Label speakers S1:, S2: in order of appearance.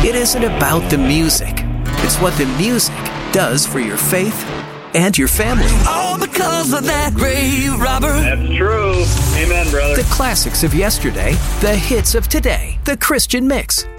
S1: It isn't about the music. It's what the music does for your faith and your family.
S2: All because of that grave robber.
S3: That's true. Amen, brother.
S1: The classics of yesterday, the hits of today. The Christian Mix